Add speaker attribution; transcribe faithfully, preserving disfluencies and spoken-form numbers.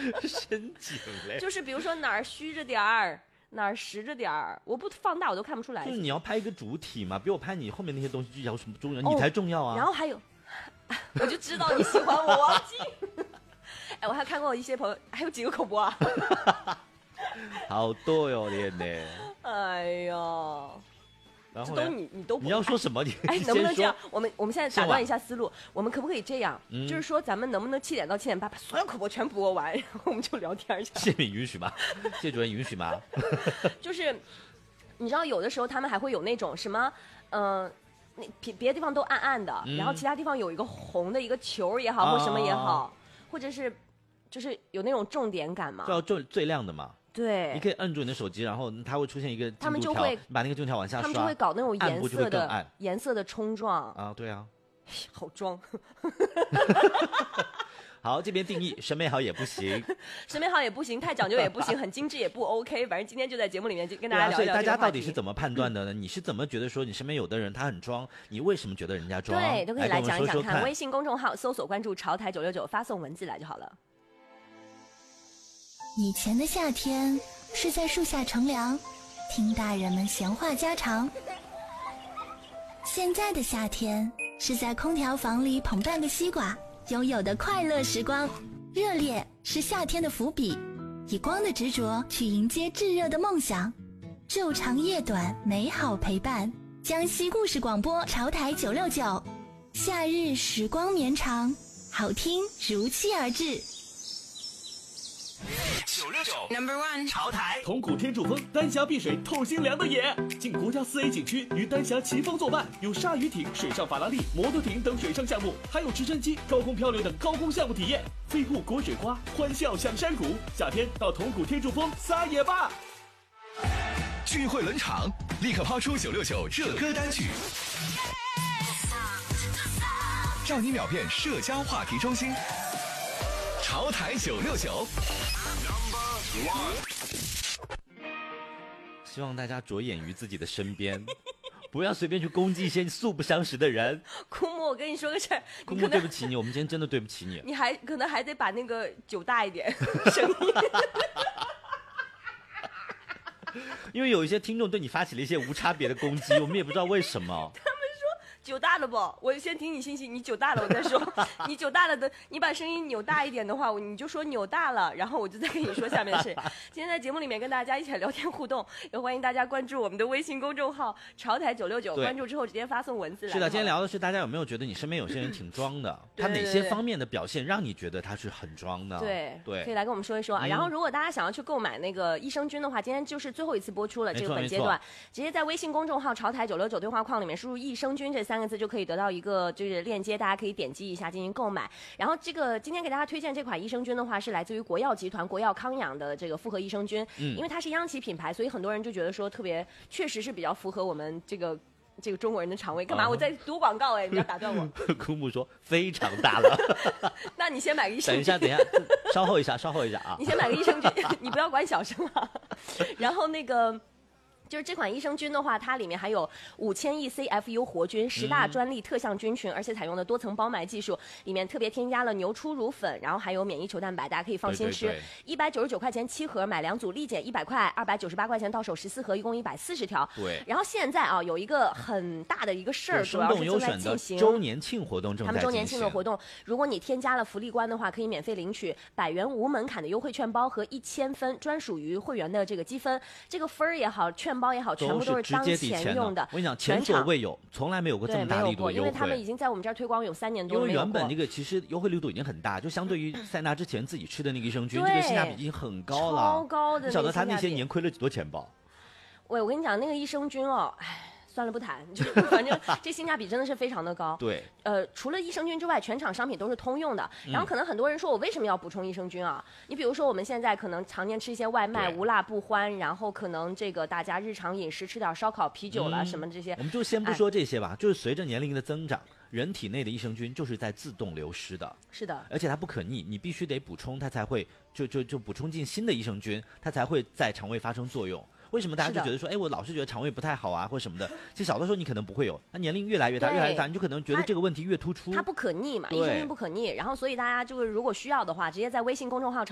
Speaker 1: 深井嘞，
Speaker 2: 就是比如说哪儿虚着点儿，哪儿实着点儿，我不放大我都看不出来。
Speaker 1: 就是你要拍一个主体嘛，比我拍你后面那些东西就有什么重要？你才重要啊。
Speaker 2: 然后还有，我就知道你喜欢我，忘记。哎，我还看过一些朋友，还有几个口播啊。
Speaker 1: 好多哟，练的。
Speaker 2: 哎呦。
Speaker 1: 然后
Speaker 2: 这都你你都不
Speaker 1: 你要说什么？你
Speaker 2: 哎，能不能这样？我们我们现在打断一下思路，我们可不可以这样？
Speaker 1: 嗯、
Speaker 2: 就是说，咱们能不能七点到七点半把所有口播全播完，然后我们就聊天去？
Speaker 1: 谢敏允许吗？谢主任允许吗？
Speaker 2: 就是，你知道，有的时候他们还会有那种什么，嗯、呃，那别别的地方都暗暗的、嗯，然后其他地方有一个红的一个球也好，或什么也好，啊、或者是就是有那种重点感嘛，
Speaker 1: 就要最最亮的嘛。
Speaker 2: 对，
Speaker 1: 你可以摁住你的手机，然后它会出现一个
Speaker 2: 他们就会
Speaker 1: 把那个进度条往下刷，
Speaker 2: 他们就会搞那种颜色的颜色的冲撞
Speaker 1: 啊，对啊，
Speaker 2: 好装。
Speaker 1: 好，这边定义审美好也不行，
Speaker 2: 审美好也不行，太讲究也不行，很精致也不 OK。反正今天就在节目里面就跟大家聊一聊、啊、
Speaker 1: 所以大家到底是怎么判断的呢？你是怎么觉得说你身边有的人他很装，你为什么觉得人家装？
Speaker 2: 对，都可以来讲一讲看。
Speaker 1: 说说看
Speaker 2: 微信公众号搜索关注潮台九六九，发送文字来就好了。
Speaker 3: 以前的夏天是在树下乘凉，听大人们闲话家常。现在的夏天是在空调房里捧半个西瓜，拥有的快乐时光。热烈是夏天的伏笔，以光的执着去迎接炙热的梦想。昼长夜短，美好陪伴。江西故事广播潮台九六九，夏日时光绵长，好听如期而至。
Speaker 4: 九六九 Number One 潮台，同古天柱峰，丹霞碧水透心凉的野。进国家四 A 景区，与丹霞齐峰作伴，有鲨鱼艇、水上法拉利、摩托艇等水上项目，还有直升机、高空漂流等高空项目体验。飞瀑裹水花，欢笑响山谷。夏天到同古天柱峰撒野吧！
Speaker 5: 聚会冷场，立刻抛出九六九热歌单曲，让你秒变社交话题中心。潮台九六九，
Speaker 1: 希望大家着眼于自己的身边，不要随便去攻击一些素不相识的人。
Speaker 2: 枯木，我跟你说个事儿，
Speaker 1: 枯木，对不起你，我们今天真的对不起你。
Speaker 2: 你还可能还得把那个酒大一点，声音。
Speaker 1: 因为有一些听众对你发起了一些无差别的攻击，我们也不知道为什么。
Speaker 2: 酒大了不？我先听你信息，你酒大了我再说。你酒大了的，你把声音扭大一点的话，你就说扭大了，然后我就再跟你说下面的事。今天在节目里面跟大家一起来聊天互动，也欢迎大家关注我们的微信公众号潮台九六九，关注之后直接发送文字来。
Speaker 1: 是的，今天聊的是大家有没有觉得你身边有些人挺装的，他哪些方面的表现让你觉得他是很装呢？
Speaker 2: 对
Speaker 1: 对，
Speaker 2: 可以来跟我们说一说啊。嗯、然后如果大家想要去购买那个益生菌的话，今天就是最后一次播出了这个本阶段，直接在微信公众号潮台九六九对话框里面输入益生菌这三个字就可以得到一个就是链接，大家可以点击一下进行购买。然后这个今天给大家推荐这款益生菌的话，是来自于国药集团国药康养的这个复合益生菌，嗯，因为它是央企品牌，所以很多人就觉得说特别，确实是比较符合我们这个这个中国人的肠胃。干嘛？我在读广告哎，你要打断我。
Speaker 1: 枯木说非常大了。
Speaker 2: 那你先买个益生菌。
Speaker 1: 等一下，等一下，稍后一下，稍后一下啊。
Speaker 2: 你先买个益生菌，你不要管小声啊。然后那个。就是这款益生菌的话，它里面还有五千亿 C F U 活菌，十大专利特项菌群，嗯、而且采用的多层包埋技术，里面特别添加了牛初乳粉，然后还有免疫球蛋白，大家可以放心吃。一百九十九块钱七盒，买两组立减一百块，二百九十八块钱到手十四盒，一共一百四十条。
Speaker 1: 对。
Speaker 2: 然后现在啊，有一个很大的一个事儿，主要是正在进行
Speaker 1: 周年庆活动，正在
Speaker 2: 他们周年庆的活动，如果你添加了福利关的话，可以免费领取百元无门槛的优惠券包和一千分专属于会员的这个积分。这个分儿也好，券包也好，全部都是当前用的。
Speaker 1: 我跟你讲，前所未有，从来没有过这么大力度的优惠。
Speaker 2: 因为他们已经在我们这儿推广有三年多了。
Speaker 1: 因为原本那个其实优惠力度已经很大，就相对于塞纳之前自己吃的那个益生菌，这个性价比已经很高了，
Speaker 2: 超高的。
Speaker 1: 你晓得他那些年亏了几多钱吧？
Speaker 2: 喂，我跟你讲，那个益生菌哦，唉。算了不谈，就反正这性价比真的是非常的高。
Speaker 1: 对，
Speaker 2: 呃，除了益生菌之外，全场商品都是通用的。然后可能很多人说我为什么要补充益生菌啊？你比如说我们现在可能常年吃一些外卖，无辣不欢，然后可能这个大家日常饮食吃点烧烤、啤酒了、嗯、什么这些。
Speaker 1: 我们就先不说这些吧，哎、就是随着年龄的增长，人体内的益生菌就是在自动流失的。
Speaker 2: 是的，
Speaker 1: 而且它不可逆，你必须得补充，它才会就就就补充进新的益生菌，它才会在肠胃发生作用。为什么大家就觉得说，哎，我老是觉得肠胃不太好啊，或什么的？其实小的时候你可能不会有，那年龄越来越大，越来越大，你就可能觉得这个问题越突出。
Speaker 2: 它不可逆嘛，益生菌不可逆。然后所以大家就是如果需要的话，直接在微信公众号